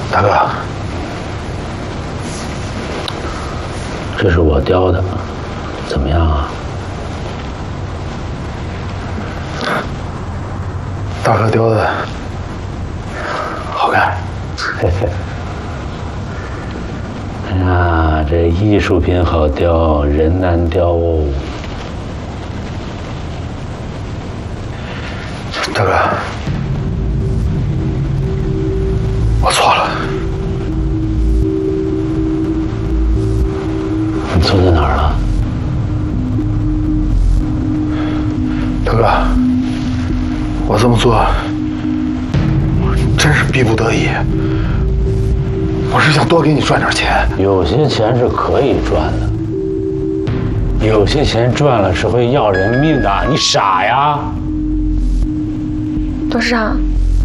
大哥，这是我雕的，怎么样啊？ 大哥雕的好看。 嘿嘿。哎呀，这艺术品好雕，人难雕哦。 大哥，我错了。 你错在哪儿了？ 大哥，我这么做真是逼不得已。我是想多给你赚点钱。 有些钱是可以赚的，有些钱赚了是会要人命的。你傻呀？ 董事长，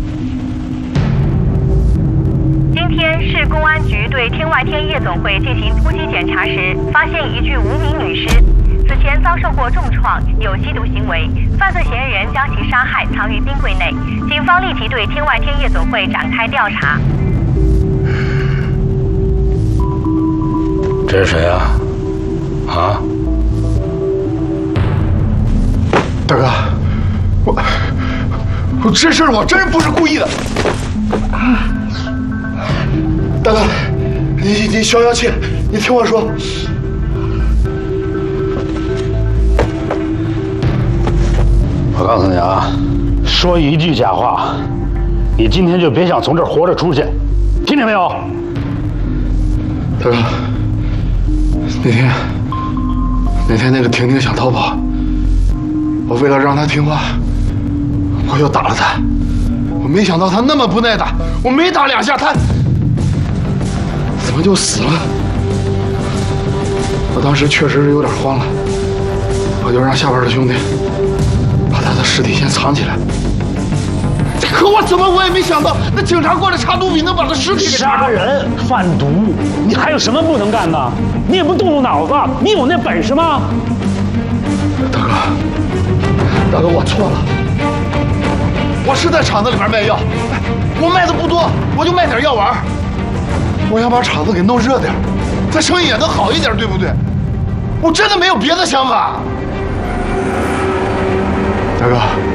今天市公安局对天外天夜总会进行突击检查时，发现一具无名女尸，此前遭受过重创，有吸毒行为，犯罪嫌疑人将其杀害，藏于冰柜内。警方立即对天外天夜总会展开调查。 这是谁啊？啊？ 大哥，我这事儿我真不是故意的。大哥，你消消气，你听我说。 我告诉你啊，说一句假话，你今天就别想从这儿活着出去，听见没有？ 大哥，那天那个婷婷想逃跑，我为了让她听话，我又打了她。我没想到她那么不耐打，我没打2下，她怎么就死了？我当时确实是有点慌了，我就让下边的兄弟把她的尸体先藏起来。可我怎么我也没想到，那警察过来查毒品能把他尸体给杀人贩毒，你还有什么不能干的？你也不动动脑子，你有那本事吗？ 大哥，我错了。我是在厂子里边卖药，我卖的不多，我就卖点药丸。我想把厂子给弄热点，咱生意也能好一点，对不对？我真的没有别的想法。大哥。